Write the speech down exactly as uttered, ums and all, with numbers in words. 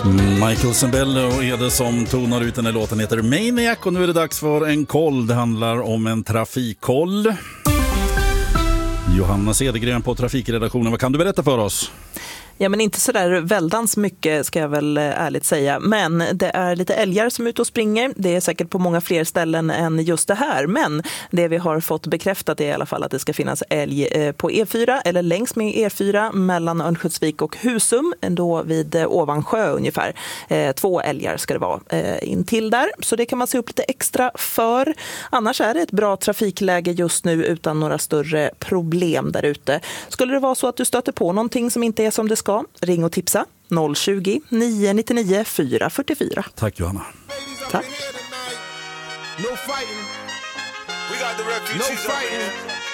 Michael Sembello är det som tonar ut den här låten, heter Maniac, och nu är det dags för en koll. Det handlar om en trafikkoll. Johanna Cedergren på Trafikredaktionen, vad kan du berätta för oss? Ja, men inte så där väldans mycket ska jag väl ärligt säga. Men det är lite älgar som är ute och springer. Det är säkert på många fler ställen än just det här. Men det vi har fått bekräftat är i alla fall att det ska finnas älg på E fyra eller längs med E fyra mellan Örnsköldsvik och Husum. Då vid Ovansjö ungefär. Två älgar ska det vara in till där. Så det kan man se upp lite extra för. Annars är det ett bra trafikläge just nu utan några större problem där ute. Skulle det vara så att du stöter på någonting som inte är som det ska, ring och tipsa noll tjugo, nio nio nio, fyra fyra fyra. Tack Johanna. Tack. No fighting. We got the refugees. No fighting.